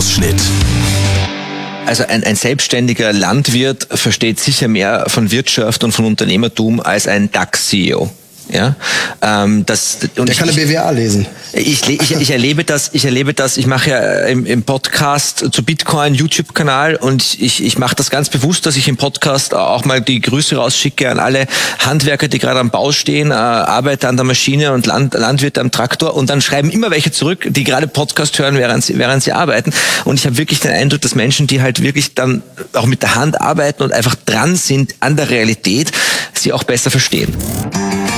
Ausschnitt. Also ein selbstständiger Landwirt versteht sicher mehr von Wirtschaft und von Unternehmertum als ein DAX-CEO. Ja, der kann eine BWA lesen. Ich erlebe das, ich mache ja im Podcast zu Bitcoin YouTube-Kanal und ich mache das ganz bewusst, dass ich im Podcast auch mal die Grüße rausschicke an alle Handwerker, die gerade am Bau stehen, Arbeiter an der Maschine und Landwirte am Traktor, und dann schreiben immer welche zurück, die gerade Podcast hören, während sie arbeiten, und ich habe wirklich den Eindruck, dass Menschen, die halt wirklich dann auch mit der Hand arbeiten und einfach dran sind an der Realität, sie auch besser verstehen.